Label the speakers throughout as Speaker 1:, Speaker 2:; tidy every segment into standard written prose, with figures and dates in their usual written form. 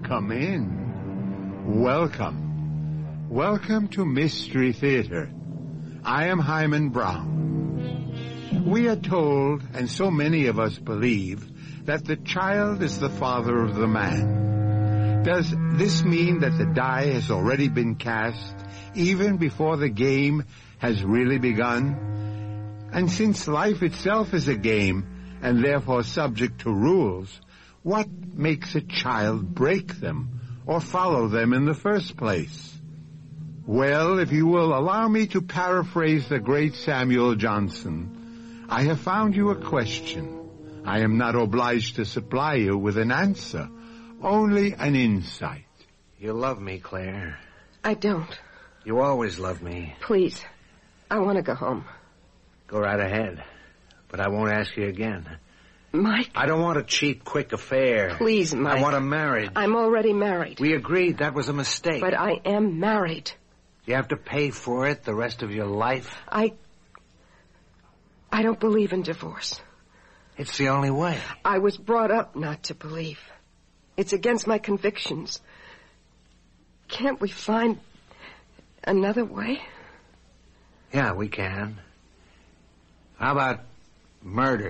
Speaker 1: Come in. Welcome. Welcome to Mystery Theater. I am Hyman Brown. We are told, and so many of us believe, that the child is the father of the man. Does this mean that the die has already been cast, even before the game has really begun? And since life itself is a game, and therefore subject to rules, what makes a child break them or follow them in the first place? Well, if you will allow me to paraphrase the great Samuel Johnson, I have found you a question. I am not obliged to supply you with an answer, only an insight.
Speaker 2: You love me, Claire.
Speaker 3: I don't.
Speaker 2: You always love me.
Speaker 3: Please, I want to go home.
Speaker 2: Go right ahead. But I won't ask you again.
Speaker 3: Mike?
Speaker 2: I don't want a cheap, quick affair.
Speaker 3: Please, Mike.
Speaker 2: I want a marriage.
Speaker 3: I'm already married.
Speaker 2: We agreed that was a mistake.
Speaker 3: But I am married.
Speaker 2: You have to pay for it the rest of your life?
Speaker 3: I don't believe in divorce.
Speaker 2: It's the only way.
Speaker 3: I was brought up not to believe. It's against my convictions. Can't we find another way?
Speaker 2: Yeah, we can. How about murder?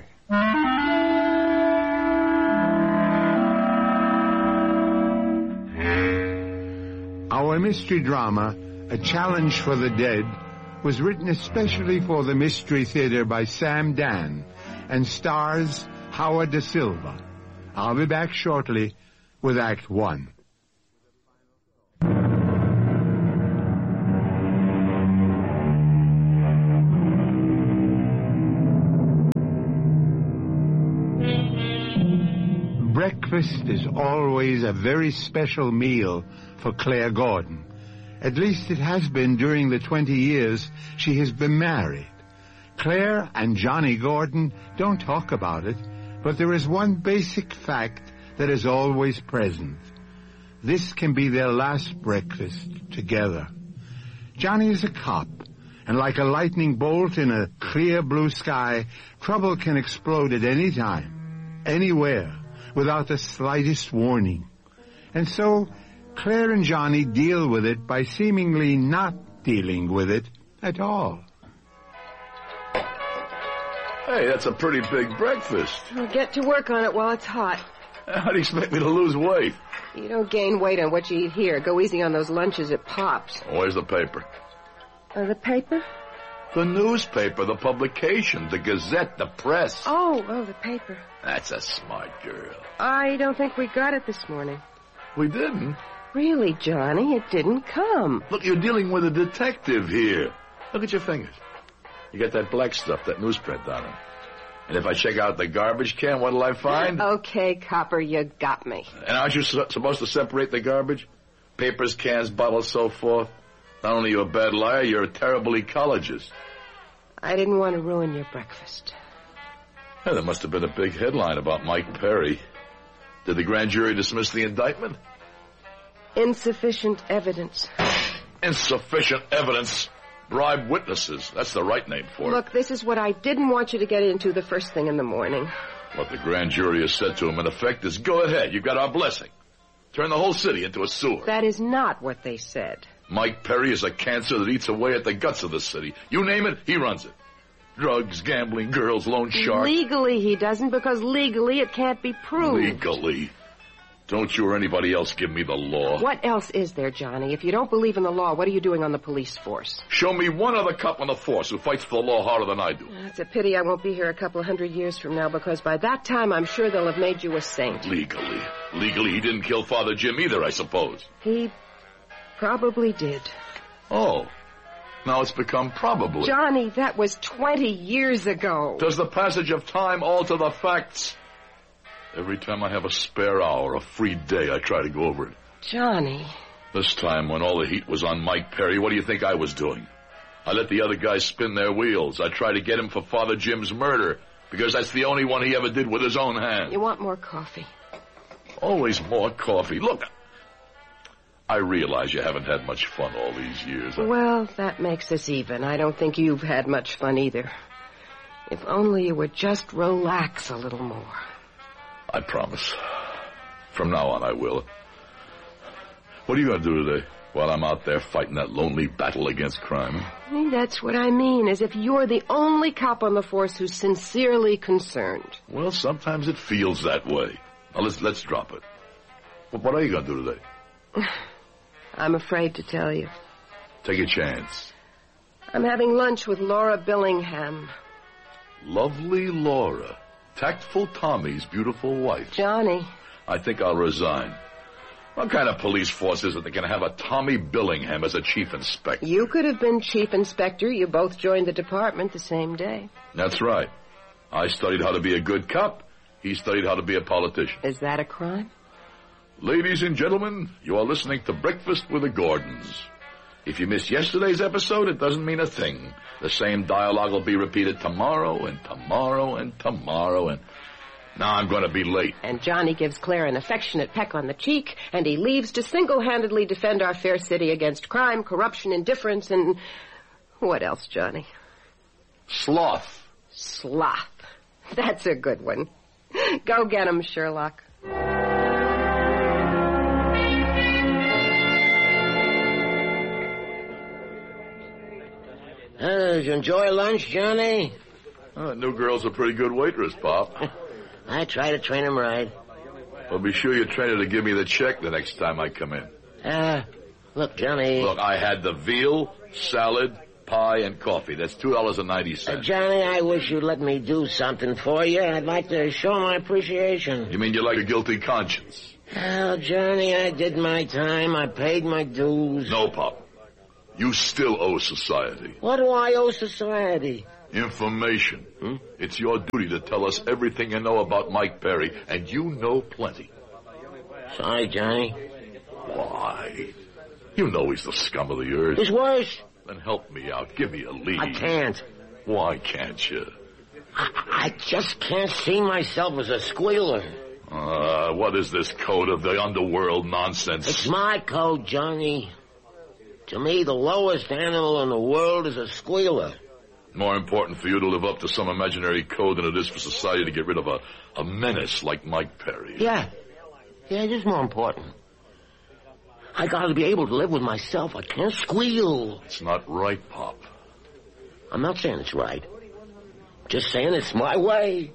Speaker 1: Our mystery drama, A Challenge for the Dead, was written especially for the Mystery Theater by Sam Dan and stars Howard Da Silva. I'll be back shortly with Act One. Breakfast is always a very special meal for Claire Gordon. At least it has been during the 20 years she has been married. Claire and Johnny Gordon don't talk about it, but there is one basic fact that is always present. This can be their last breakfast together. Johnny is a cop, and like a lightning bolt in a clear blue sky, trouble can explode at any time, anywhere, without the slightest warning. And so, Claire and Johnny deal with it by seemingly not dealing with it at all.
Speaker 4: Hey, that's a pretty big breakfast.
Speaker 3: Well, get to work on it while it's hot.
Speaker 4: How do you expect me to lose weight?
Speaker 3: You don't gain weight on what you eat here. Go easy on those lunches at Pop's.
Speaker 4: Where's the paper?
Speaker 3: The paper?
Speaker 4: The newspaper, the publication, the Gazette, the press.
Speaker 3: Oh, the paper.
Speaker 4: That's a smart girl.
Speaker 3: I don't think we got it this morning.
Speaker 4: We didn't?
Speaker 3: Really, Johnny, it didn't come.
Speaker 4: Look, you're dealing with a detective here. Look at your fingers. You got that black stuff, that newsprint on it. And if I check out the garbage can, what'll I find?
Speaker 3: Okay, copper, you got me.
Speaker 4: And aren't you supposed to separate the garbage? Papers, cans, bottles, so forth. Not only are you a bad liar, you're a terrible ecologist.
Speaker 3: I didn't want to ruin your breakfast.
Speaker 4: Yeah, there must have been a big headline about Mike Perry. Did the grand jury dismiss the indictment?
Speaker 3: Insufficient evidence.
Speaker 4: Insufficient evidence. Bribe witnesses. That's the right name for it.
Speaker 3: Look, this is what I didn't want you to get into the first thing in the morning.
Speaker 4: What the grand jury has said to him, in effect, is go ahead. You've got our blessing. Turn the whole city into a sewer.
Speaker 3: That is not what they said.
Speaker 4: Mike Perry is a cancer that eats away at the guts of the city. You name it, he runs it. Drugs, gambling, girls, loan shark.
Speaker 3: Legally he doesn't, because legally it can't be proved.
Speaker 4: Legally? Don't you or anybody else give me the law.
Speaker 3: What else is there, Johnny? If you don't believe in the law, what are you doing on the police force?
Speaker 4: Show me one other cop on the force who fights for the law harder than I do.
Speaker 3: It's a pity I won't be here a couple 100 years from now, because by that time I'm sure they'll have made you a saint.
Speaker 4: Legally? Legally he didn't kill Father Jim either, I suppose.
Speaker 3: He probably did.
Speaker 4: Oh. Now it's become probably.
Speaker 3: Johnny, that was 20 years ago.
Speaker 4: Does the passage of time alter the facts? Every time I have a spare hour, a free day, I try to go over it.
Speaker 3: Johnny.
Speaker 4: This time, when all the heat was on Mike Perry, what do you think I was doing? I let the other guys spin their wheels. I tried to get him for Father Jim's murder, because that's the only one he ever did with his own hands.
Speaker 3: You want more coffee?
Speaker 4: Always more coffee. Look, I realize you haven't had much fun all these years.
Speaker 3: Well, that makes us even. I don't think you've had much fun either. If only you would just relax a little more.
Speaker 4: I promise. From now on, I will. What are you going to do today while I'm out there fighting that lonely battle against crime?
Speaker 3: That's what I mean, as if you're the only cop on the force who's sincerely concerned.
Speaker 4: Well, sometimes it feels that way. Now, let's drop it. What are you going to do today?
Speaker 3: I'm afraid to tell you.
Speaker 4: Take a chance.
Speaker 3: I'm having lunch with Laura Billingham.
Speaker 4: Lovely Laura. Tactful Tommy's beautiful wife.
Speaker 3: Johnny.
Speaker 4: I think I'll resign. What kind of police force is it that can have a Tommy Billingham as a chief inspector?
Speaker 3: You could have been chief inspector. You both joined the department the same day.
Speaker 4: That's right. I studied how to be a good cop. He studied how to be a politician.
Speaker 3: Is that a crime?
Speaker 4: Ladies and gentlemen, you are listening to Breakfast with the Gordons. If you missed yesterday's episode, it doesn't mean a thing. The same dialogue will be repeated tomorrow and tomorrow and tomorrow, and now I'm going to be late.
Speaker 3: And Johnny gives Claire an affectionate peck on the cheek, and he leaves to single-handedly defend our fair city against crime, corruption, indifference, and... what else, Johnny?
Speaker 4: Sloth.
Speaker 3: Sloth. That's a good one. Go get him, Sherlock.
Speaker 5: Did you enjoy lunch, Johnny?
Speaker 4: That new girl's a pretty good waitress, Pop.
Speaker 5: I try to train him right.
Speaker 4: Well, be sure you train her to give me the check the next time I come in.
Speaker 5: Look, Johnny...
Speaker 4: Look, I had the veal, salad, pie, and coffee. That's $2.90.
Speaker 5: Johnny, I wish you'd let me do something for you. I'd like to show my appreciation.
Speaker 4: You mean you like a guilty conscience?
Speaker 5: Oh, Johnny, I did my time. I paid my dues.
Speaker 4: No, Pop. You still owe society.
Speaker 5: What do I owe society?
Speaker 4: Information. It's your duty to tell us everything you know about Mike Perry, and you know plenty.
Speaker 5: Sorry, Johnny.
Speaker 4: Why? You know he's the scum of the earth.
Speaker 5: It's worse.
Speaker 4: Then help me out. Give me a lead.
Speaker 5: I can't.
Speaker 4: Why can't you?
Speaker 5: I just can't see myself as a squealer.
Speaker 4: What is this code of the underworld nonsense?
Speaker 5: It's my code, Johnny. To me, the lowest animal in the world is a squealer.
Speaker 4: More important for you to live up to some imaginary code than it is for society to get rid of a menace like Mike Perry.
Speaker 5: Yeah, it is more important. I gotta be able to live with myself. I can't squeal.
Speaker 4: It's not right, Pop.
Speaker 5: I'm not saying it's right. Just saying it's my way.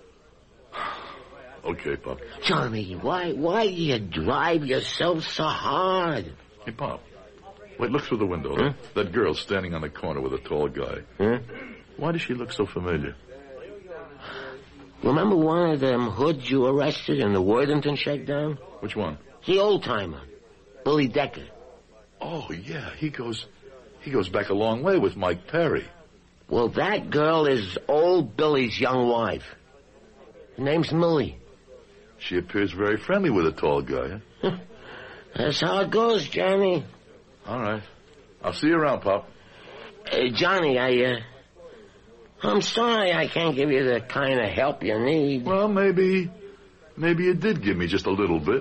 Speaker 4: Okay, Pop.
Speaker 5: Johnny, why do you drive yourself so hard?
Speaker 4: Hey, Pop. Wait, look through the window.
Speaker 5: Huh?
Speaker 4: That girl standing on the corner with a tall guy.
Speaker 5: Huh?
Speaker 4: Why does she look so familiar?
Speaker 5: Remember one of them hoods you arrested in the Worthington shakedown?
Speaker 4: Which one?
Speaker 5: The old-timer, Billy Decker.
Speaker 4: Oh, yeah, he goes back a long way with Mike Perry.
Speaker 5: Well, that girl is old Billy's young wife. Her name's Millie.
Speaker 4: She appears very friendly with a tall guy, huh?
Speaker 5: That's how it goes, Johnny.
Speaker 4: All right. I'll see you around, Pop.
Speaker 5: Johnny, I'm sorry I can't give you the kind of help you need.
Speaker 4: Well, maybe you did give me just a little bit.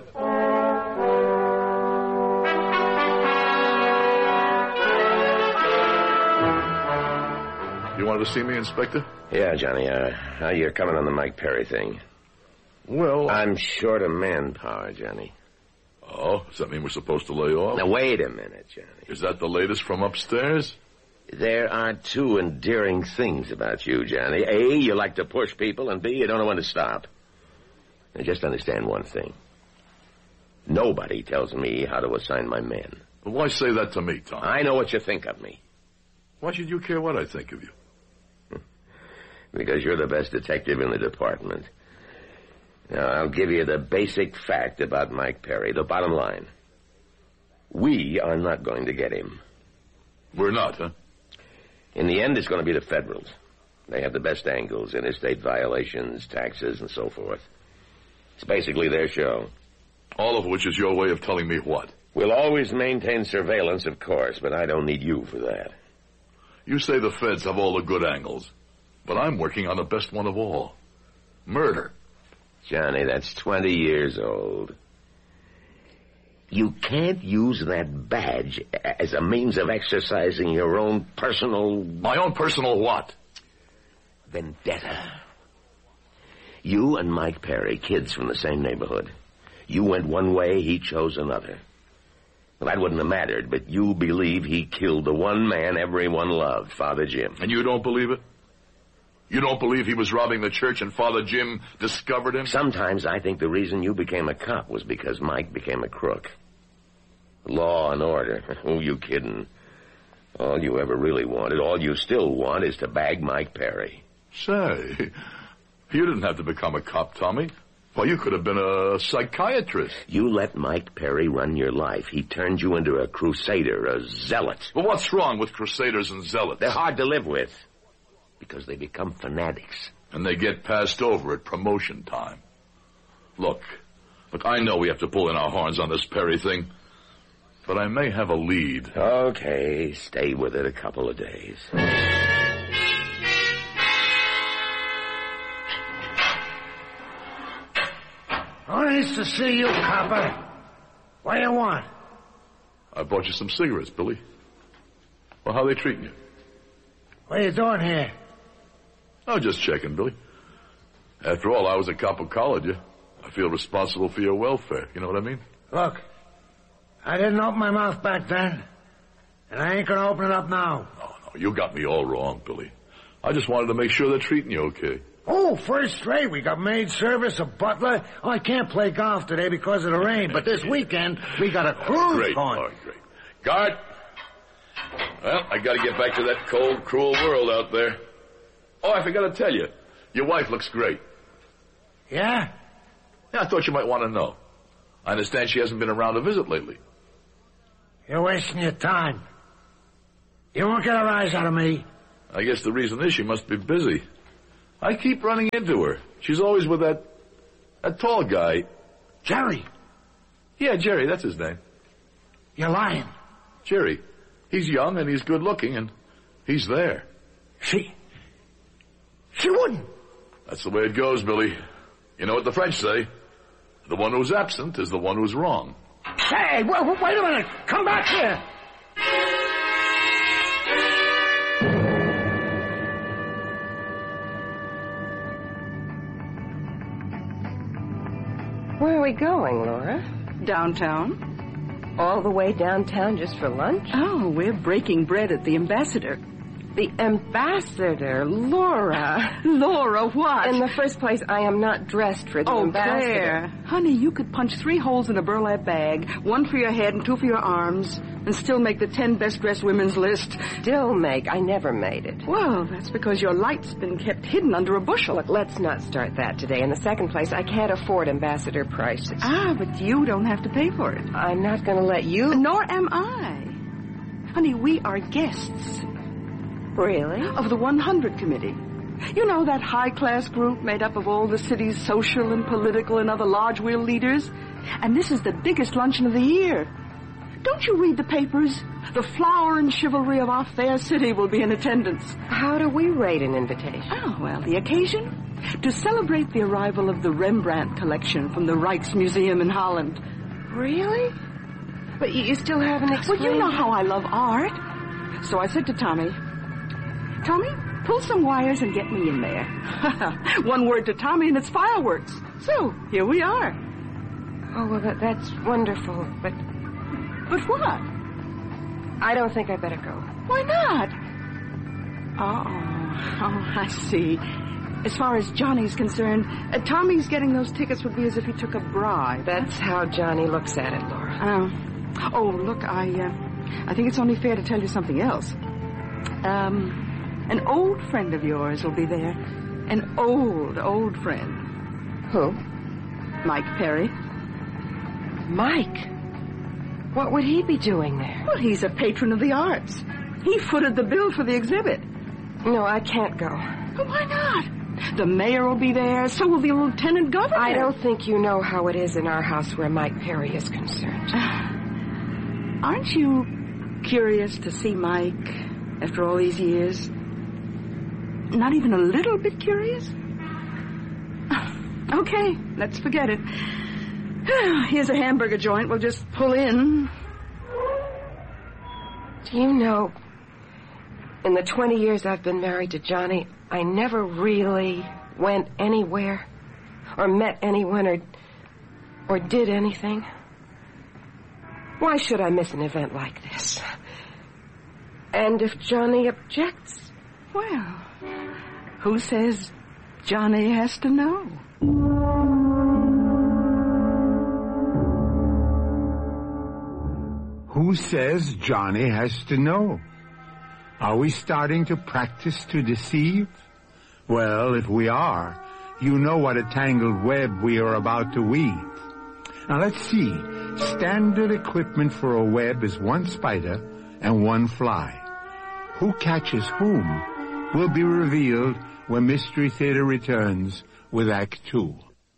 Speaker 4: You wanted to see me, Inspector?
Speaker 6: Yeah, Johnny. How you coming on the Mike Perry thing?
Speaker 4: Well,
Speaker 6: I'm short of manpower, Johnny.
Speaker 4: Oh, does that mean we're supposed to lay off?
Speaker 6: Now, wait a minute, Johnny.
Speaker 4: Is that the latest from upstairs?
Speaker 6: There are two endearing things about you, Johnny. A, you like to push people, and B, you don't know when to stop. Now, just understand one thing. Nobody tells me how to assign my men.
Speaker 4: Well, why say that to me, Tom?
Speaker 6: I know what you think of me.
Speaker 4: Why should you care what I think of you?
Speaker 6: Because you're the best detective in the department. Now, I'll give you the basic fact about Mike Perry, the bottom line. We are not going to get him.
Speaker 4: We're not, huh?
Speaker 6: In the end, it's going to be the Federals. They have the best angles, interstate violations, taxes, and so forth. It's basically their show.
Speaker 4: All of which is your way of telling me what?
Speaker 6: We'll always maintain surveillance, of course, but I don't need you for that.
Speaker 4: You say the feds have all the good angles, but I'm working on the best one of all. Murder.
Speaker 6: Johnny, that's 20 years old. You can't use that badge as a means of exercising your own personal...
Speaker 4: My own personal what?
Speaker 6: Vendetta. You and Mike Perry, kids from the same neighborhood. You went one way, he chose another. Well, that wouldn't have mattered, but you believe he killed the one man everyone loved, Father Jim.
Speaker 4: And you don't believe it? You don't believe he was robbing the church and Father Jim discovered him?
Speaker 6: Sometimes I think the reason you became a cop was because Mike became a crook. Law and order. Who you kidding? All you ever really wanted, all you still want, is to bag Mike Perry.
Speaker 4: Say, you didn't have to become a cop, Tommy. Well, you could have been a psychiatrist.
Speaker 6: You let Mike Perry run your life. He turned you into a crusader, a zealot.
Speaker 4: Well, what's wrong with crusaders and zealots?
Speaker 6: They're hard to live with because they become fanatics.
Speaker 4: And they get passed over at promotion time. Look, I know we have to pull in our horns on this Perry thing, but I may have a lead.
Speaker 6: Okay, stay with it a couple of days.
Speaker 7: Nice to see you, copper. What do you want?
Speaker 4: I bought you some cigarettes, Billy. Well, how are they treating you?
Speaker 7: What are you doing here?
Speaker 4: Oh, just checking, Billy. After all, I was a cop who collared you. I feel responsible for your welfare. You know what I mean?
Speaker 7: Look, I didn't open my mouth back then, and I ain't gonna open it up now.
Speaker 4: No, you got me all wrong, Billy. I just wanted to make sure they're treating you okay.
Speaker 7: Oh, first rate. We got maid service, a butler. Oh, I can't play golf today because of the rain, but this weekend we got a cruise
Speaker 4: Great.
Speaker 7: going.
Speaker 4: All right, great. Guard. Well, I got to get back to that cold, cruel world out there. Oh, I forgot to tell you. Your wife looks great.
Speaker 7: Yeah?
Speaker 4: Yeah, I thought you might want to know. I understand she hasn't been around to visit lately.
Speaker 7: You're wasting your time. You won't get a rise out of me.
Speaker 4: I guess the reason is she must be busy. I keep running into her. She's always with that tall guy.
Speaker 7: Jerry,
Speaker 4: Yeah, Jerry, that's his name.
Speaker 7: you're lying.
Speaker 4: Jerry. He's young and he's good looking and he's there.
Speaker 7: She wouldn't.
Speaker 4: That's the way it goes, Billy. You know what the French say? The one who's absent is the one who's wrong.
Speaker 7: Hey, wait a minute. Come back here.
Speaker 3: Where are we going, Laura?
Speaker 8: Downtown.
Speaker 3: All the way downtown just for lunch?
Speaker 8: Oh, we're breaking bread at the Ambassador.
Speaker 3: The Ambassador, Laura.
Speaker 8: Laura, what?
Speaker 3: In the first place, I am not dressed for the Ambassador.
Speaker 8: Claire. Honey, you could punch 3 holes in a burlap bag, 1 for your head and 2 for your arms, and still make the 10 best-dressed women's list.
Speaker 3: Still make. I never made it.
Speaker 8: Well, that's because your light's been kept hidden under a bushel.
Speaker 3: Look, let's not start that today. In the second place, I can't afford Ambassador prices.
Speaker 8: Ah, but you don't have to pay for it.
Speaker 3: I'm not going to let you...
Speaker 8: Nor am I. Honey, we are guests.
Speaker 3: Really?
Speaker 8: Of the 100 Committee. You know, that high-class group made up of all the city's social and political and other large-wheel leaders? And this is the biggest luncheon of the year. Don't you read the papers? The flower and chivalry of our fair city will be in attendance.
Speaker 3: How do we rate an invitation?
Speaker 8: Oh, well, the occasion? To celebrate the arrival of the Rembrandt collection from the Rijksmuseum in Holland.
Speaker 3: Really? But you still haven't explained...
Speaker 8: Well, you know how I love art. So I said to Tommy, Tommy, pull some wires and get me in there. 1 word to Tommy and it's fireworks. So, here we are.
Speaker 3: Oh, well, that's wonderful, but...
Speaker 8: But what?
Speaker 3: I don't think I better go.
Speaker 8: Why not? Oh, I see. As far as Johnny's concerned, Tommy's getting those tickets would be as if he took a bribe.
Speaker 3: That's how Johnny looks at it, Laura.
Speaker 8: Oh, look, I think it's only fair to tell you something else. An old friend of yours will be there. An old friend.
Speaker 3: Who?
Speaker 8: Mike Perry.
Speaker 3: Mike? What would he be doing there?
Speaker 8: Well, he's a patron of the arts. He footed the bill for the exhibit.
Speaker 3: No, I can't go.
Speaker 8: Well, why not? The mayor will be there, so will the lieutenant governor.
Speaker 3: I don't think you know how it is in our house where Mike Perry is concerned.
Speaker 8: Aren't you curious to see Mike after all these years? Not even a little bit curious? Okay, let's forget it. Here's a hamburger joint. We'll just pull in.
Speaker 3: Do you know, in the 20 years I've been married to Johnny, I never really went anywhere or met anyone or did anything. Why should I miss an event like this? And if Johnny objects?
Speaker 8: Well, who says Johnny has to know?
Speaker 1: Who says Johnny has to know? Are we starting to practice to deceive? Well, if we are, you know what a tangled web we are about to weave. Now let's see. Standard equipment for a web is one spider and one fly. Who catches whom will be revealed when Mystery Theater returns with Act 2.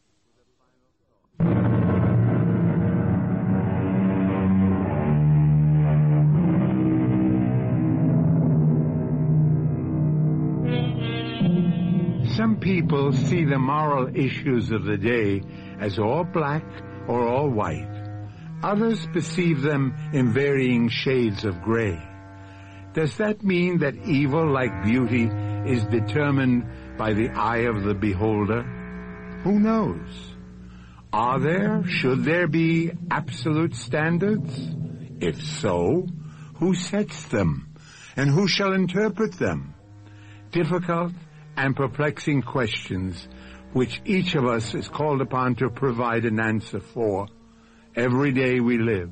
Speaker 1: Some people see the moral issues of the day as all black or all white. Others perceive them in varying shades of gray. Does that mean that evil, like beauty, is determined by the eye of the beholder? Who knows? Should there be absolute standards? If so, who sets them? And who shall interpret them? Difficult and perplexing questions which each of us is called upon to provide an answer for every day we live.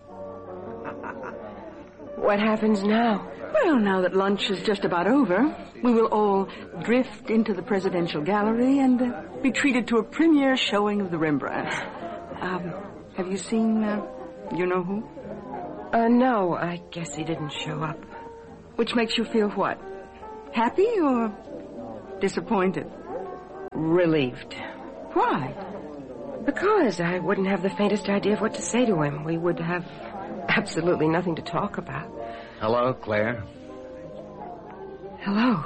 Speaker 3: What happens now?
Speaker 8: Well, now that lunch is just about over, we will all drift into the Presidential Gallery and be treated to a premiere showing of the Rembrandts. Have you seen, you know who?
Speaker 3: No, I guess he didn't show up.
Speaker 8: Which makes you feel what? Happy or disappointed?
Speaker 3: Relieved.
Speaker 8: Why?
Speaker 3: Because I wouldn't have the faintest idea of what to say to him. We would have absolutely nothing to talk about.
Speaker 2: Hello, Claire.
Speaker 3: Hello.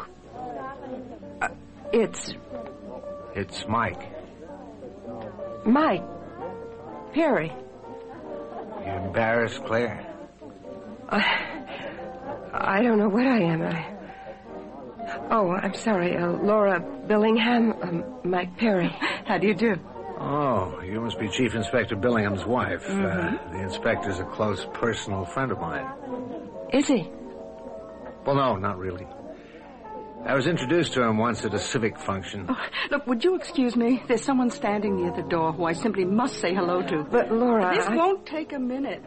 Speaker 3: It's
Speaker 2: Mike.
Speaker 3: Mike. Perry.
Speaker 2: You embarrassed, Claire?
Speaker 3: I don't know what I am. I'm sorry. Laura Billingham, Mike Perry.
Speaker 8: How do you do?
Speaker 2: Oh, you must be Chief Inspector Billingham's wife.
Speaker 8: Mm-hmm.
Speaker 2: The inspector's a close personal friend of mine.
Speaker 3: Is he?
Speaker 2: Well, no, not really. I was introduced to him once at a civic function.
Speaker 8: Oh, look, would you excuse me? There's someone standing near the door who I simply must say hello to.
Speaker 3: But, Laura,
Speaker 8: This won't take a minute.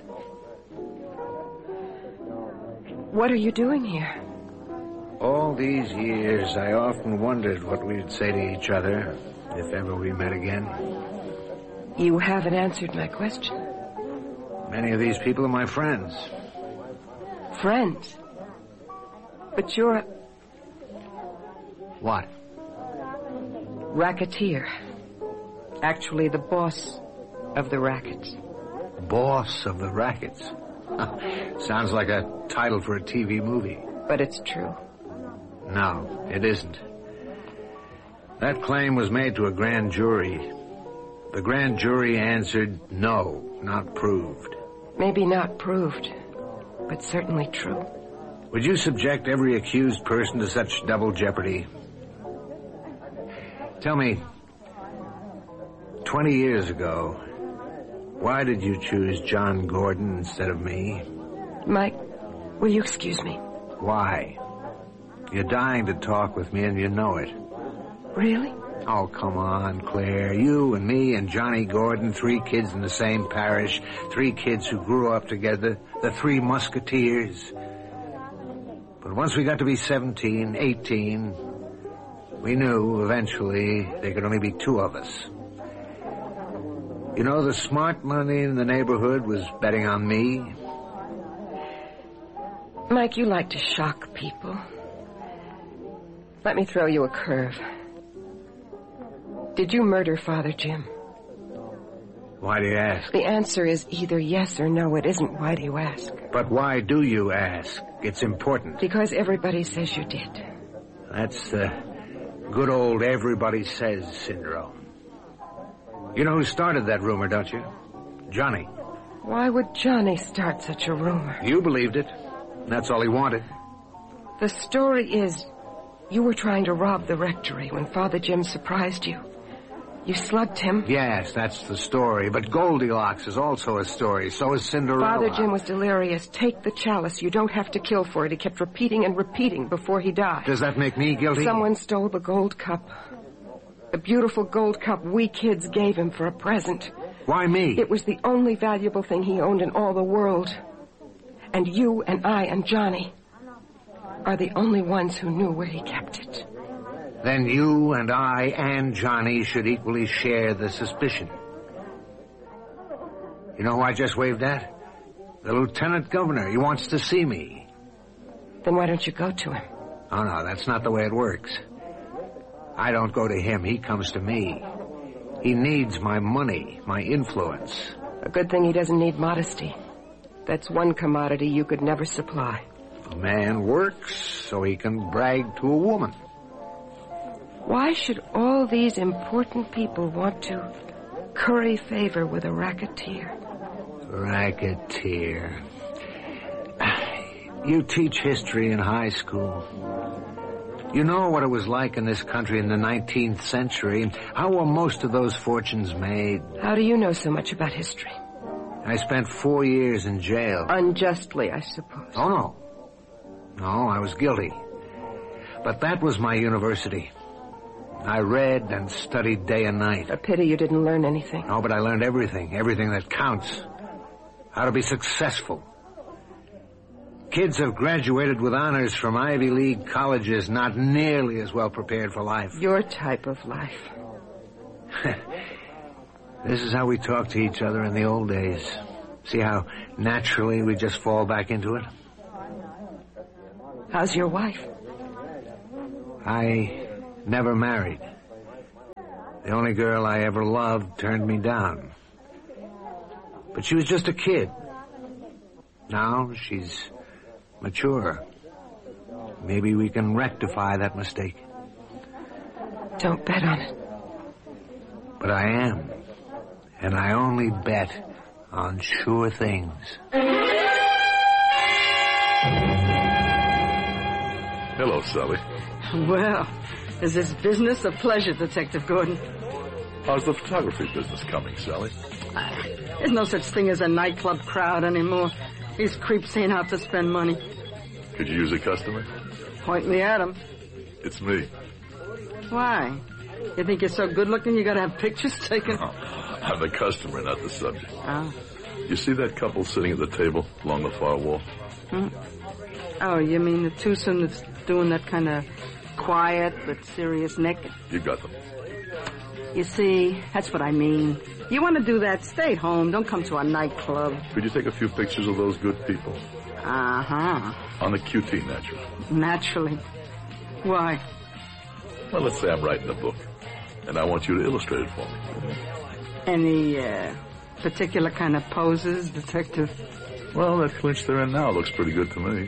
Speaker 3: What are you doing here?
Speaker 2: All these years, I often wondered what we'd say to each other if ever we met again.
Speaker 3: You haven't answered my question.
Speaker 2: Many of these people are my friends.
Speaker 3: Friends? But you're a
Speaker 2: What?
Speaker 3: racketeer. Actually, the boss of the rackets.
Speaker 2: Boss of the rackets. Sounds like a title for a TV movie.
Speaker 3: But it's true.
Speaker 2: No, it isn't. That claim was made to a grand jury. The grand jury answered no, not proved.
Speaker 3: Maybe not proved, but certainly true.
Speaker 2: Would you subject every accused person to such double jeopardy? Tell me, 20 years ago, why did you choose John Gordon instead of me?
Speaker 3: Mike, will you excuse me?
Speaker 2: Why? You're dying to talk with me and you know it.
Speaker 3: Really?
Speaker 2: Oh, come on, Claire. You and me and Johnny Gordon, 3 kids in the same parish, 3 kids who grew up together, the 3 musketeers. But once we got to be 17, 18, we knew eventually there could only be 2 of us. You know, the smart money in the neighborhood was betting on me.
Speaker 3: Mike, you like to shock people. Let me throw you a curve. Did you murder Father Jim?
Speaker 2: Why do you ask?
Speaker 3: The answer is either yes or no. It isn't. Why do you ask?
Speaker 2: But why do you ask? It's important.
Speaker 3: Because everybody says you did.
Speaker 2: That's the good old everybody says syndrome. You know who started that rumor, don't you? Johnny.
Speaker 3: Why would Johnny start such a rumor?
Speaker 2: You believed it. That's all he wanted.
Speaker 3: The story is you were trying to rob the rectory when Father Jim surprised you. You slugged him.
Speaker 2: Yes, that's the story. But Goldilocks is also a story. So is Cinderella.
Speaker 3: Father Jim was delirious. Take the chalice. You don't have to kill for it. He kept repeating and repeating before he died.
Speaker 2: Does that make me guilty?
Speaker 3: Someone stole the gold cup. The beautiful gold cup we kids gave him for a present.
Speaker 2: Why me?
Speaker 3: It was the only valuable thing he owned in all the world. And you and I and Johnny are the only ones who knew where he kept it.
Speaker 2: Then you and I and Johnny should equally share the suspicion. You know who I just waved at? The lieutenant governor. He wants to see me.
Speaker 3: Then why don't you go to him?
Speaker 2: Oh, no, that's not the way it works. I don't go to him. He comes to me. He needs my money, my influence.
Speaker 3: A good thing he doesn't need modesty. That's one commodity you could never supply.
Speaker 2: A man works so he can brag to a woman.
Speaker 3: Why should all these important people want to curry favor with a racketeer?
Speaker 2: Racketeer. You teach history in high school. You know what it was like in this country in the 19th century. How were most of those fortunes made?
Speaker 3: How do you know so much about history?
Speaker 2: I spent 4 years in jail.
Speaker 3: Unjustly, I suppose.
Speaker 2: Oh, no. No, I was guilty. But that was my university. I read and studied day and night.
Speaker 3: A pity you didn't learn anything.
Speaker 2: No, but I learned everything. Everything that counts. How to be successful. Kids have graduated with honors from Ivy League colleges, not nearly as well prepared for life.
Speaker 3: Your type of life.
Speaker 2: This is how we talked to each other in the old days. See how naturally we just fall back into it?
Speaker 3: How's your wife?
Speaker 2: I never married. The only girl I ever loved turned me down. But she was just a kid. Now she's mature. Maybe we can rectify that mistake.
Speaker 3: Don't bet on it.
Speaker 2: But I am. And I only bet on sure things.
Speaker 4: Hello, Sally.
Speaker 8: Well, is this business a pleasure, Detective Gordon?
Speaker 4: How's the photography business coming, Sally?
Speaker 8: There's no such thing as a nightclub crowd anymore. These creeps ain't out to spend money.
Speaker 4: Could you use a customer?
Speaker 8: Point me at 'em.
Speaker 4: It's me.
Speaker 8: Why? You think you're so good-looking you gotta have pictures taken?
Speaker 4: Oh, I'm the customer, not the subject.
Speaker 8: Oh.
Speaker 4: You see that couple sitting at the table along the far wall?
Speaker 8: Oh, you mean the twosome that's doing that kind of quiet but serious naked?
Speaker 4: You got them.
Speaker 8: You see, that's what I mean. You want to do that, stay at home. Don't come to a nightclub.
Speaker 4: Could you take a few pictures of those good people?
Speaker 8: Uh-huh.
Speaker 4: On the QT, naturally.
Speaker 8: Naturally. Why?
Speaker 4: Well, let's say I'm writing a book, and I want you to illustrate it for me.
Speaker 8: Any, particular kind of poses, Detective?
Speaker 4: Well, that clinch they're in now looks pretty good to me.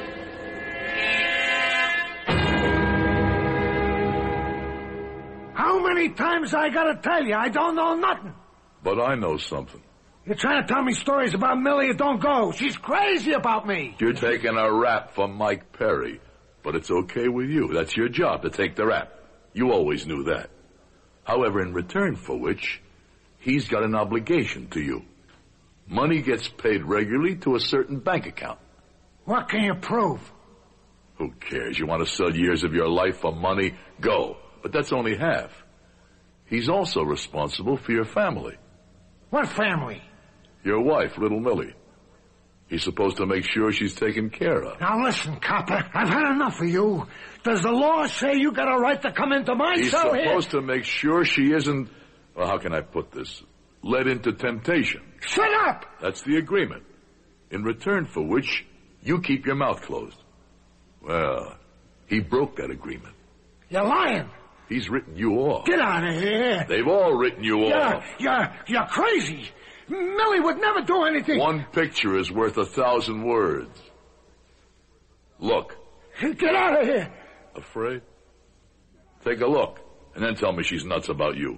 Speaker 7: How many times I gotta tell you? I don't know nothing.
Speaker 4: But I know something.
Speaker 7: You're trying to tell me stories about Millie that don't go. She's crazy about me.
Speaker 4: You're taking a rap from Mike Perry, but it's okay with you. That's your job, to take the rap. You always knew that. However, in return for which, he's got an obligation to you. Money gets paid regularly to a certain bank account.
Speaker 7: What can you prove?
Speaker 4: Who cares? You want to sell years of your life for money? Go. But that's only half. He's also responsible for your family.
Speaker 7: What family?
Speaker 4: Your wife, little Millie. He's supposed to make sure she's taken care of.
Speaker 7: Now listen, copper, I've had enough of you. Does the law say you got a right to come into my
Speaker 4: He's
Speaker 7: cell here?
Speaker 4: supposed to make sure she isn't, well, how can I put this, led into temptation.
Speaker 7: Shut up!
Speaker 4: That's the agreement. In return for which, you keep your mouth closed. Well, he broke that agreement.
Speaker 7: You're lying.
Speaker 4: He's written you off.
Speaker 7: Get out of here.
Speaker 4: They've all written you off.
Speaker 7: You're crazy. Millie would never do anything.
Speaker 4: One picture is worth 1,000 words. Look.
Speaker 7: Get out of here.
Speaker 4: Afraid? Take a look, and then tell me she's nuts about you.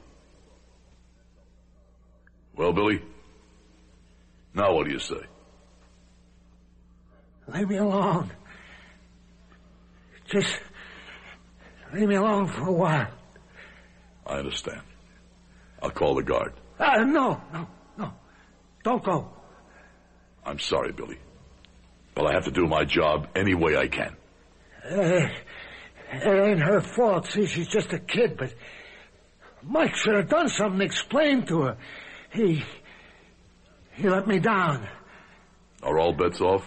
Speaker 4: Well, Billy? Now what do you say?
Speaker 7: Leave me alone. Just leave me alone for a while.
Speaker 4: I understand. I'll call the guard.
Speaker 7: No. Don't go.
Speaker 4: I'm sorry, Billy. But I have to do my job any way I can.
Speaker 7: It ain't her fault. See, she's just a kid, but Mike should have done something, explained to her. He let me down.
Speaker 4: Are all bets off?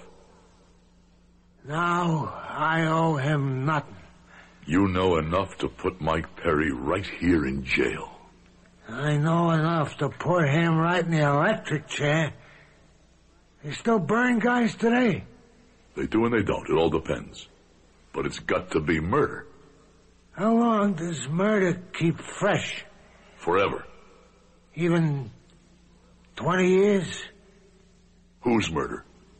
Speaker 7: Now I owe him nothing.
Speaker 4: You know enough to put Mike Perry right here in jail.
Speaker 7: I know enough to put him right in the electric chair. They still burn guys today.
Speaker 4: They do and they don't. It all depends. But it's got to be murder.
Speaker 7: How long does murder keep fresh?
Speaker 4: Forever.
Speaker 7: Even 20 years?
Speaker 4: Whose murder?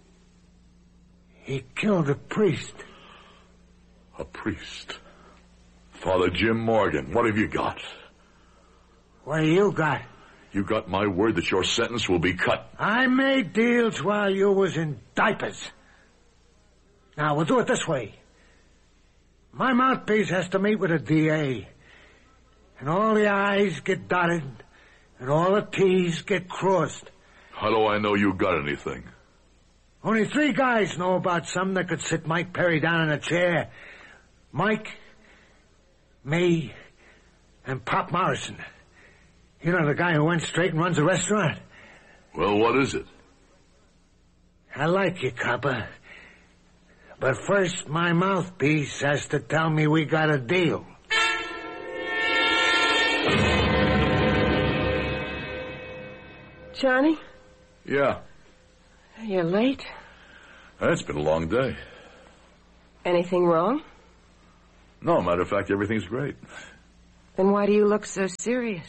Speaker 7: He killed a priest.
Speaker 4: A priest? Father Jim Morgan, what have you got?
Speaker 7: What do you got?
Speaker 4: You got my word that your sentence will be cut.
Speaker 7: I made deals while you was in diapers. Now, we'll do it this way. My mouthpiece has to meet with a DA. And all the I's get dotted, and all the T's get crossed.
Speaker 4: How do I know you got anything?
Speaker 7: Only 3 guys know about something that could sit Mike Perry down in a chair. Mike, me, and Pop Morrison. You know, the guy who went straight and runs a restaurant?
Speaker 4: Well, what is it?
Speaker 7: I like you, copper. But first, my mouthpiece has to tell me we got a deal.
Speaker 3: Johnny?
Speaker 4: Yeah.
Speaker 3: You're late.
Speaker 4: It's been a long day.
Speaker 3: Anything wrong?
Speaker 4: No, matter of fact, everything's great.
Speaker 3: Then why do you look so serious?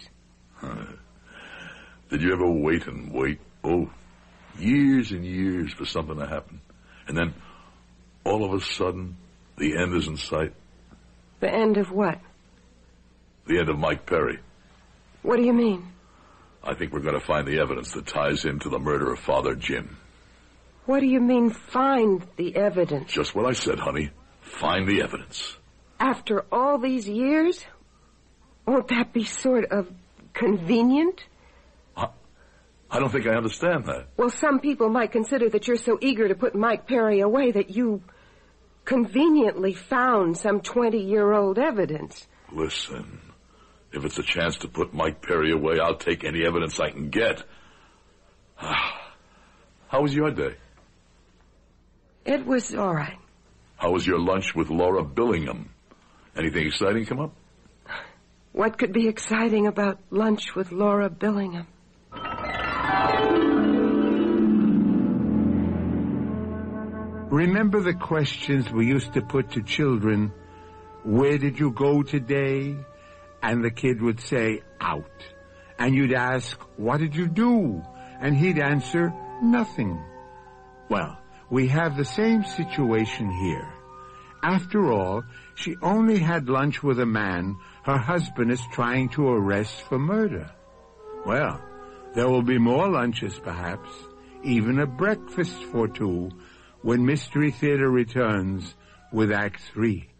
Speaker 4: Did you ever wait and wait? Oh, years and years for something to happen. And then, all of a sudden, the end is in sight.
Speaker 3: The end of what?
Speaker 4: The end of Mike Perry.
Speaker 3: What do you mean?
Speaker 4: I think we're going to find the evidence that ties him to the murder of Father Jim.
Speaker 3: What do you mean, find the evidence?
Speaker 4: Just what I said, honey. Find the evidence.
Speaker 3: After all these years? Won't that be sort of convenient?
Speaker 4: I don't think I understand that.
Speaker 3: Well, some people might consider that you're so eager to put Mike Perry away that you conveniently found some 20-year-old evidence.
Speaker 4: Listen, if it's a chance to put Mike Perry away, I'll take any evidence I can get. How was your day?
Speaker 3: It was all right.
Speaker 4: How was your lunch with Laura Billingham? Anything exciting come up?
Speaker 3: What could be exciting about lunch with Laura Billingham?
Speaker 1: Remember the questions we used to put to children? Where did you go today? And the kid would say, out. And you'd ask, what did you do? And he'd answer, nothing. Well, we have the same situation here. After all, she only had lunch with a man her husband is trying to arrest for murder. Well, there will be more lunches, perhaps, even a breakfast for 2, when Mystery Theater returns with Act 3.